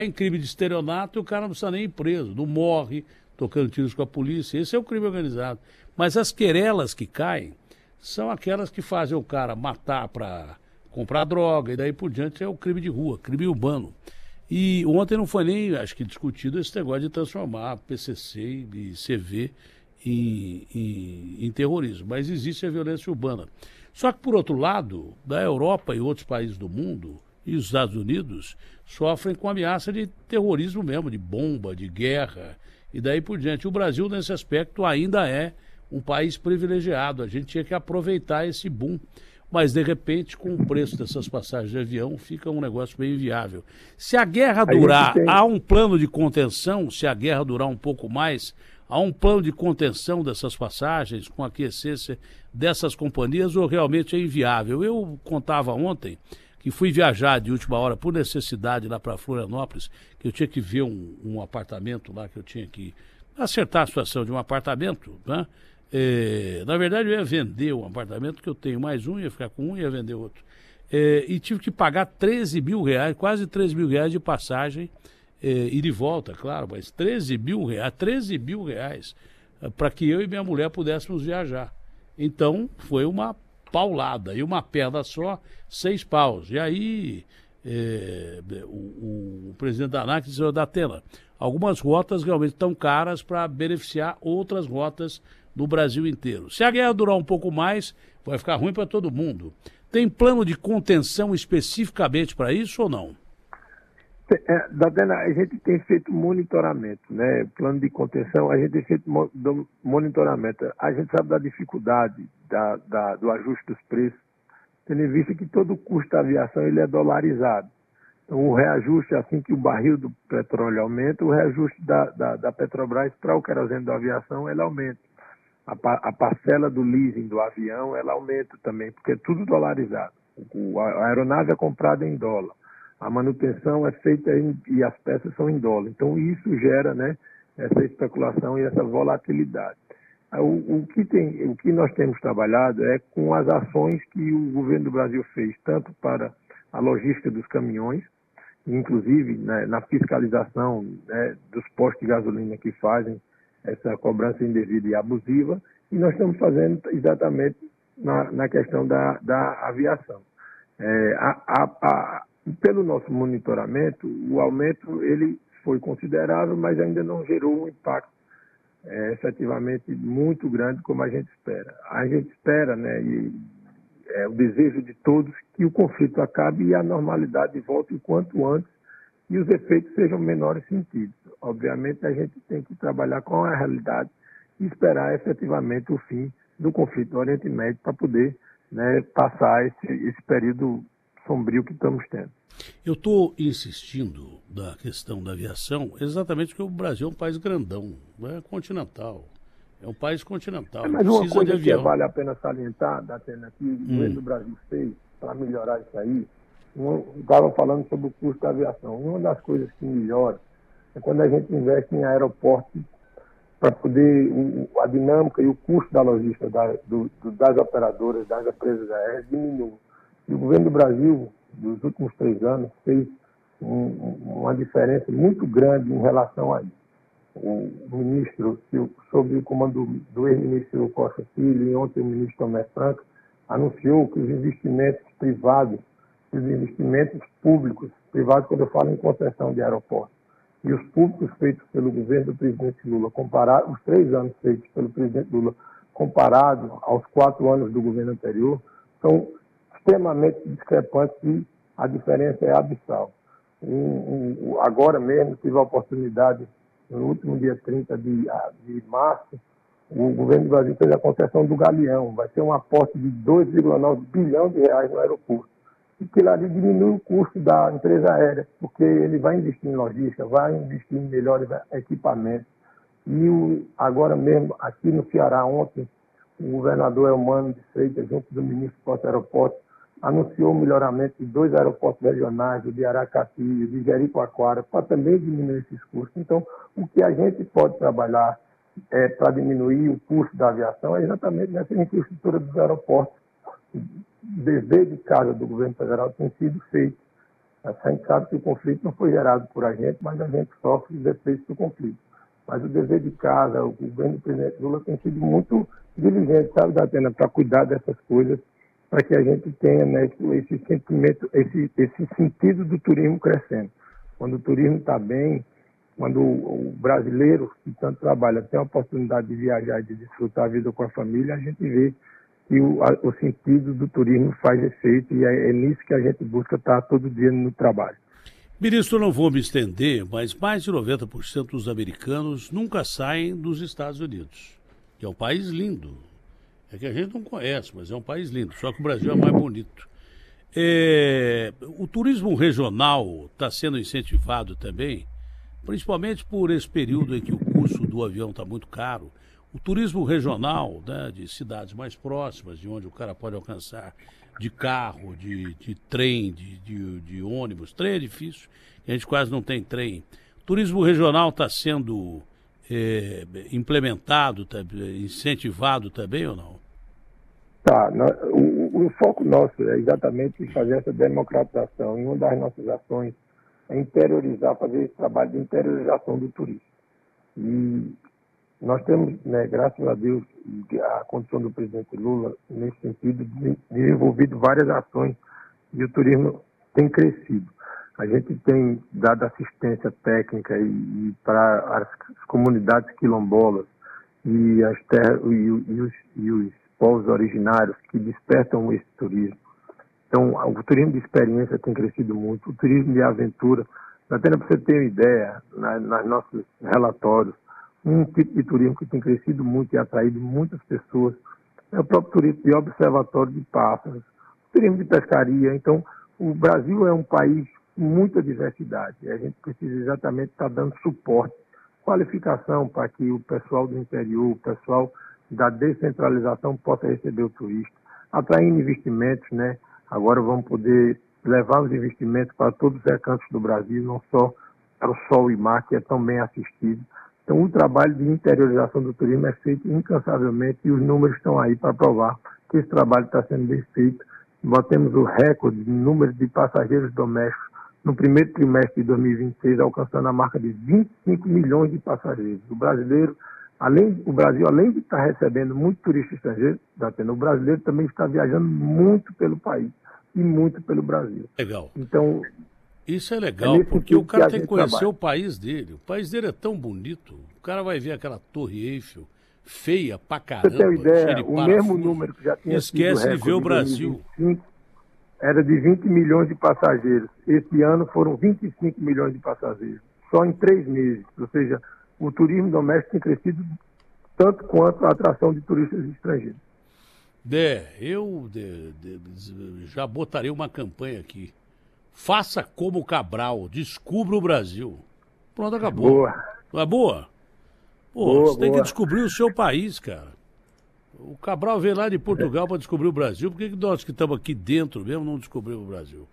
em crime de estelionato, o cara não precisa nem ir preso, não morre tocando tiros com a polícia. Esse é o crime organizado. Mas as querelas que caem são aquelas que fazem o cara matar para comprar droga, e daí por diante é o crime de rua, crime urbano. E ontem não foi nem, acho que, discutido esse negócio de transformar PCC e CV em terrorismo. Mas existe a violência urbana. Só que, por outro lado, da Europa e outros países do mundo, e os Estados Unidos, sofrem com ameaça de terrorismo mesmo, de bomba, de guerra, e daí por diante. O Brasil, nesse aspecto, ainda é um país privilegiado. A gente tinha que aproveitar esse boom. Mas, de repente, com o preço dessas passagens de avião, fica um negócio bem inviável. Se a guerra durar, há um plano de contenção, se a guerra durar um pouco mais, há um plano de contenção dessas passagens, com a aquiescência dessas companhias, ou realmente é inviável? Eu contava ontem que fui viajar de última hora por necessidade lá para Florianópolis, que eu tinha que ver um apartamento lá, que eu tinha que acertar a situação de um apartamento, né? Na verdade, eu ia vender um apartamento que eu tenho mais um, ia ficar com um e ia vender outro. E tive que pagar 13 mil reais, quase 13 mil reais de passagem, e de volta, claro, mas 13 mil reais para que eu e minha mulher pudéssemos viajar. Então, foi uma paulada, e uma perna só, 6 paus. E aí, o presidente da ANAC disse, da Atena, algumas rotas realmente estão caras para beneficiar outras rotas no Brasil inteiro. Se a guerra durar um pouco mais, vai ficar ruim para todo mundo. Tem plano de contenção especificamente para isso ou não? Datena, a gente tem feito monitoramento, né? Plano de contenção, a gente tem feito monitoramento. A gente sabe da dificuldade do ajuste dos preços, tendo em vista que todo o custo da aviação ele é dolarizado. Então, o reajuste, assim que o barril do petróleo aumenta, o reajuste da Petrobras para o querosene da aviação, ele aumenta. A parcela do leasing do avião, ela aumenta também, porque é tudo dolarizado. A aeronave é comprada em dólar, a manutenção é feita e as peças são em dólar. Então, isso gera, né, essa especulação e essa volatilidade. O que nós temos trabalhado é com as ações que o governo do Brasil fez, tanto para a logística dos caminhões, inclusive, né, na fiscalização, né, dos postos de gasolina que fazem essa cobrança indevida e abusiva, e nós estamos fazendo exatamente na questão da aviação. Pelo nosso monitoramento, o aumento ele foi considerável, mas ainda não gerou um impacto efetivamente muito grande como a gente espera. A gente espera, né, e é o desejo de todos, que o conflito acabe e a normalidade volte o quanto antes e os efeitos sejam menores sentidos. Obviamente, a gente tem que trabalhar com a realidade e esperar efetivamente o fim do conflito no Oriente Médio para poder, né, passar esse período sombrio que estamos tendo. Eu estou insistindo na questão da aviação exatamente porque o Brasil é um país grandão, é continental. É um país continental. Mas uma precisa coisa de avião. Que vale a pena salientar, Datena, que o governo do Brasil fez para melhorar isso aí, estava falando sobre o custo da aviação. Uma das coisas que melhora é quando a gente investe em aeroportos para poder a dinâmica e o custo da logística das operadoras, das empresas aéreas diminuir. E o governo do Brasil, nos últimos 3 anos, fez uma diferença muito grande em relação a isso. O ministro, sob o comando do ex-ministro Costa Filho, e ontem o ministro Tomé Franco, anunciou que os investimentos privados, os investimentos públicos, privados quando eu falo em concessão de aeroportos, e os públicos feitos pelo governo do presidente Lula, os 3 anos feitos pelo presidente Lula, comparado aos 4 anos do governo anterior, são extremamente discrepantes e a diferença é abissal. Agora mesmo tive a oportunidade, no último dia 30 de março, o governo do Brasil fez a concessão do Galeão, vai ser um aporte de 2,9 bilhão de reais no aeroporto. E que lá diminui o custo da empresa aérea, porque ele vai investir em logística, vai investir em melhores equipamentos. E agora mesmo, aqui no Ceará, ontem, o governador Elmano de Freitas, junto do ministro do Aeroportos, anunciou o melhoramento de 2 aeroportos regionais, o de Aracati e o de Jericoacoara, para também diminuir esses custos. Então, o que a gente pode trabalhar para diminuir o custo da aviação é exatamente nessa infraestrutura dos aeroportos. O dever de casa do governo federal tem sido feito A gente sabe que o conflito não foi gerado por a gente, mas a gente sofre os efeitos do conflito. Mas o dever de casa, o governo do presidente Lula tem sido muito diligente, sabe, Datena, para cuidar dessas coisas, para que a gente tenha, né, esse sentimento, esse sentido do turismo crescendo. Quando o turismo está bem, quando o brasileiro que tanto trabalha tem a oportunidade de viajar e de desfrutar a vida com a família, a gente vê que o sentido do turismo faz efeito e é nisso que a gente busca estar todo dia no trabalho. Ministro, eu não vou me estender, mas mais de 90% dos americanos nunca saem dos Estados Unidos, que é um país lindo. É que a gente não conhece, mas é um país lindo, só que o Brasil é mais bonito. O turismo regional está sendo incentivado também, principalmente por esse período em que o custo do avião está muito caro. O turismo regional, né, de cidades mais próximas, de onde o cara pode alcançar de carro, de trem, de ônibus. Trem é difícil, a gente quase não tem trem. O turismo regional está sendo implementado, incentivado também ou não? Tá, o foco nosso é exatamente fazer essa democratização. E uma das nossas ações é interiorizar, fazer esse trabalho de interiorização do turismo. E nós temos, né, graças a Deus, a condição do presidente Lula, nesse sentido, desenvolvido várias ações e o turismo tem crescido. A gente tem dado assistência técnica e para as comunidades quilombolas e as terras e os povos originários que despertam esse turismo. Então, o turismo de experiência tem crescido muito, o turismo de aventura. Até para você ter uma ideia, nos nossos relatórios, um tipo de turismo que tem crescido muito e atraído muitas pessoas é o próprio turismo de observatório de pássaros, turismo de pescaria. Então, o Brasil é um país com muita diversidade. E a gente precisa exatamente estar dando suporte, qualificação para que o pessoal do interior, o pessoal da descentralização possa receber o turista, atraindo investimentos, né? Agora vamos poder levar os investimentos para todos os recantos do Brasil, não só para o sol e mar, que é tão bem assistido. Então, o trabalho de interiorização do turismo é feito incansavelmente e os números estão aí para provar que esse trabalho está sendo bem feito. Nós temos o recorde de número de passageiros domésticos no primeiro trimestre de 2026, alcançando a marca de 25 milhões de passageiros. O Brasil, além de estar recebendo muito turista estrangeiro, o brasileiro também está viajando muito pelo país e muito pelo Brasil. Legal. Então, isso é legal, porque o cara tem que conhecer trabalha. o país dele. O país dele é tão bonito. O cara vai ver aquela Torre Eiffel, feia pra caramba. Você tem uma cheia ideia, de o parafuso. mesmo número que já tinha Esquece sido de ver o recorde Brasil. 2025, era de 20 milhões de passageiros. Esse ano foram 25 milhões de passageiros, só em 3 meses. Ou seja, o turismo doméstico tem crescido tanto quanto a atração de turistas estrangeiros. Eu já botaria uma campanha aqui. Faça como o Cabral, descubra o Brasil. Pronto, acabou. Boa. Não é boa? Pô, Boa, você tem que boa. descobrir o seu país, cara. O Cabral veio lá de Portugal para descobrir o Brasil. Por que nós que estamos aqui dentro mesmo não descobrimos o Brasil?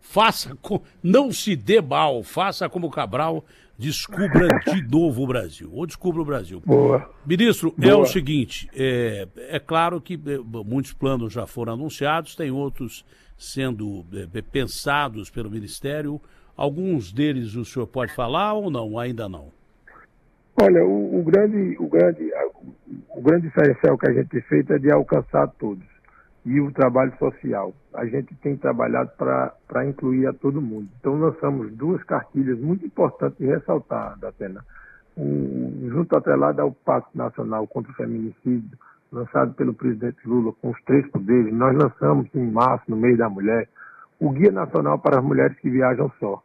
Não se dê mal, faça como o Cabral, descubra de novo o Brasil. Ou descubra o Brasil. Boa. Ministro, Boa. é o seguinte, é claro que muitos planos já foram anunciados, tem outros sendo pensados pelo Ministério. Alguns deles o senhor pode falar ou não? Ainda não? Olha, o grande diferencial que a gente tem feito é de alcançar todos. E o trabalho social. A gente tem trabalhado para incluir a todo mundo. Então, lançamos 2 cartilhas muito importantes de ressaltar, Datena. Junto atrelado ao Pacto Nacional contra o Feminicídio, lançado pelo presidente Lula com os 3 poderes, nós lançamos em março, no mês da mulher, o Guia Nacional para as Mulheres que Viajam Só.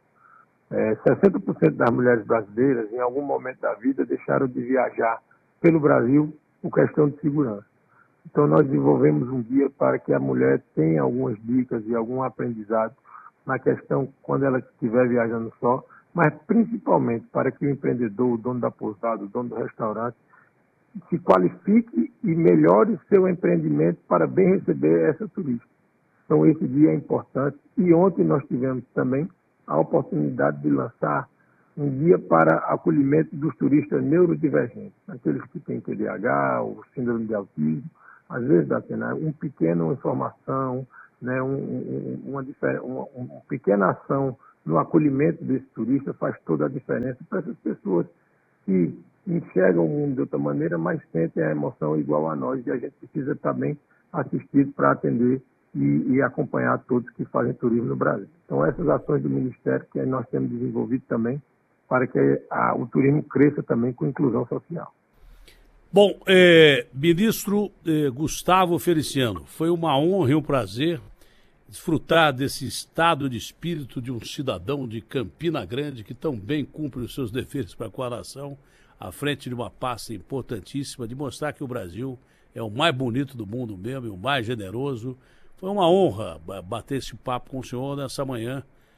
60% das mulheres brasileiras, em algum momento da vida, deixaram de viajar pelo Brasil por questão de segurança. Então, nós desenvolvemos um guia para que a mulher tenha algumas dicas e algum aprendizado na questão quando ela estiver viajando só, mas principalmente para que o empreendedor, o dono da pousada, o dono do restaurante, se qualifique e melhore seu empreendimento para bem receber essa turista. Então, esse guia é importante. E ontem nós tivemos também a oportunidade de lançar um guia para acolhimento dos turistas neurodivergentes, aqueles que têm TDAH ou síndrome de autismo. Às vezes, uma pequena informação, né, uma pequena ação no acolhimento desse turista faz toda a diferença para essas pessoas que enxergam o mundo de outra maneira, mas sentem a emoção igual a nós, e a gente precisa estar bem assistido para atender e acompanhar todos que fazem turismo no Brasil. Então, essas ações do Ministério que nós temos desenvolvido também, para que o turismo cresça também com inclusão social. Bom, ministro Gustavo Feliciano, foi uma honra e um prazer desfrutar desse estado de espírito de um cidadão de Campina Grande que tão bem cumpre os seus deveres para com a nação, à frente de uma pasta importantíssima, de mostrar que o Brasil é o mais bonito do mundo mesmo e o mais generoso. Foi uma honra bater esse papo com o senhor nessa manhã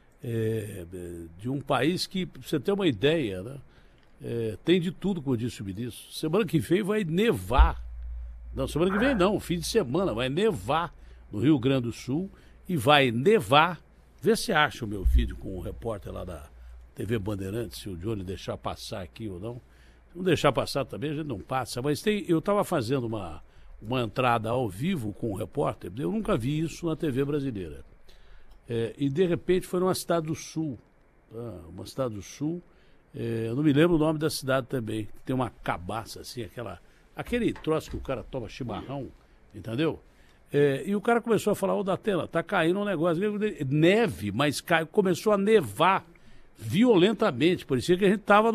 de um país que, pra você ter uma ideia, né, tem de tudo, como disse o ministro. Semana que vem vai nevar. Não, semana que vem não, fim de semana, vai nevar no Rio Grande do Sul e vai nevar. Vê se acha o meu vídeo com o repórter lá da TV Bandeirantes, se o Johnny deixar passar aqui ou não. Se não deixar passar também, a gente não passa. Mas eu estava fazendo uma entrada ao vivo com o repórter, eu nunca vi isso na TV brasileira. E de repente foi numa cidade do Sul, uma cidade do Sul, eu não me lembro o nome da cidade também, tem uma cabaça assim, aquele troço que o cara toma chimarrão, entendeu? E o cara começou a falar, ô Datena, tá caindo um negócio, neve, mas começou a nevar violentamente, parecia que a gente tava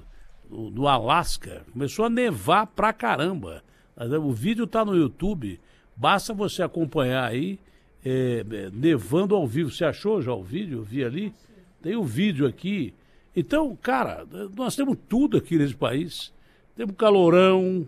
no Alasca, começou a nevar pra caramba. O vídeo tá no YouTube, basta você acompanhar aí, nevando ao vivo. Você achou já o vídeo? Eu vi ali. Tem o vídeo aqui. Então, cara, nós temos tudo aqui nesse país. Temos calorão,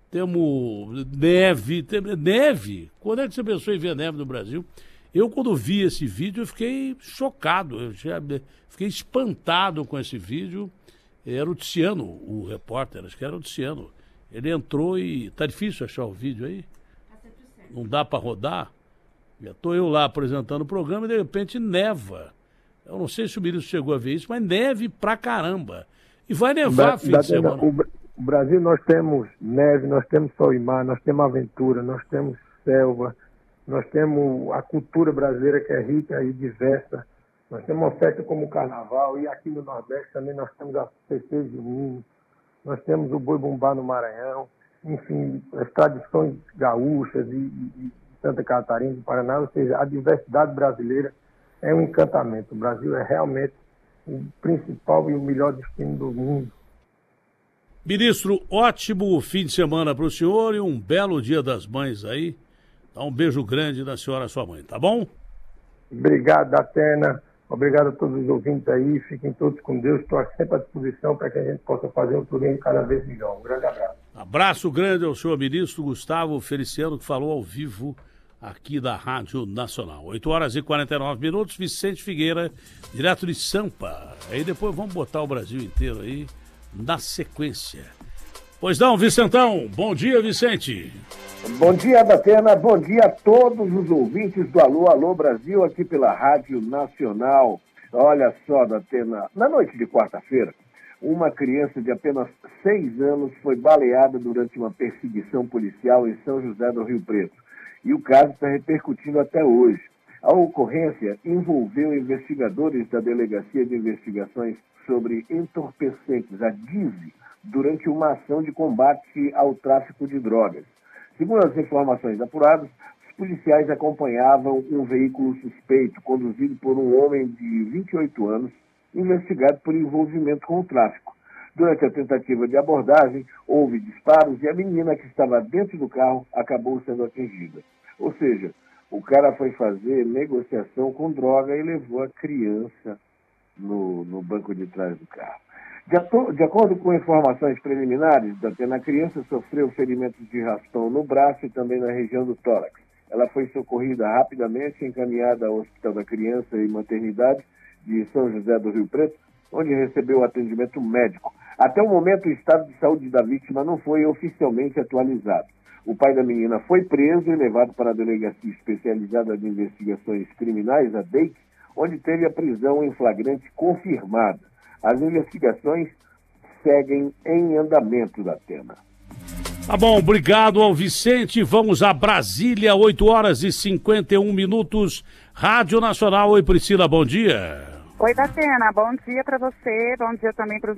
temos neve. Neve? Quando é que você pensou em ver neve no Brasil? Eu, quando vi esse vídeo, eu fiquei chocado. Fiquei espantado com esse vídeo. Era o Tiziano, o repórter, acho que era o Tiziano. Ele entrou e... Tá difícil achar o vídeo aí? Não dá para rodar? Já estou eu lá apresentando o programa e de repente neva. Eu não sei se o ministro chegou a ver isso, mas neve pra caramba. E vai nevar fim de semana. O Brasil, nós temos neve, nós temos sol e mar, nós temos aventura, nós temos selva, nós temos a cultura brasileira que é rica e diversa. Nós temos uma festa como o Carnaval, e aqui no Nordeste também nós temos a festeira de Minas, nós temos o boi-bumbá no Maranhão, enfim, as tradições gaúchas e Santa Catarina, do Paraná, ou seja, a diversidade brasileira é um encantamento. O Brasil é realmente o principal e o melhor destino do mundo. Ministro, ótimo fim de semana para o senhor e um belo Dia das Mães aí. Dá um beijo grande da senhora, sua mãe, tá bom? Obrigado, Datena. Obrigado a todos os ouvintes aí. Fiquem todos com Deus. Estou sempre à disposição para que a gente possa fazer um turismo cada vez melhor. Um grande abraço. Abraço grande ao senhor ministro Gustavo Feliciano, que falou ao vivo aqui da Rádio Nacional. 8h49, Vicente Figueira, direto de Sampa. Aí depois vamos botar o Brasil inteiro aí na sequência. Pois não, Vicentão. Bom dia, Vicente. Bom dia, Datena. Bom dia a todos os ouvintes do Alô, Alô Brasil, aqui pela Rádio Nacional. Olha só, Datena, na noite de quarta-feira, uma criança de apenas 6 anos foi baleada durante uma perseguição policial em São José do Rio Preto. E o caso está repercutindo até hoje. A ocorrência envolveu investigadores da Delegacia de Investigações sobre Entorpecentes, a DIVE, durante uma ação de combate ao tráfico de drogas. Segundo as informações apuradas, os policiais acompanhavam um veículo suspeito, conduzido por um homem de 28 anos, investigado por envolvimento com o tráfico. Durante a tentativa de abordagem, houve disparos e a menina que estava dentro do carro acabou sendo atingida. Ou seja, o cara foi fazer negociação com droga e levou a criança no banco de trás do carro. De acordo com informações preliminares, a criança sofreu ferimentos de raspão no braço e também na região do tórax. Ela foi socorrida rapidamente e encaminhada ao Hospital da Criança e Maternidade de São José do Rio Preto, onde recebeu atendimento médico. Até o momento, o estado de saúde da vítima não foi oficialmente atualizado. O pai da menina foi preso e levado para a Delegacia Especializada de Investigações Criminais, a DEIC, onde teve a prisão em flagrante confirmada. As investigações seguem em andamento, Datena. Tá bom, obrigado ao Vicente. Vamos a Brasília, 8h51. Rádio Nacional. Oi, Priscila, bom dia. Oi, Datena, bom dia para você, bom dia também para os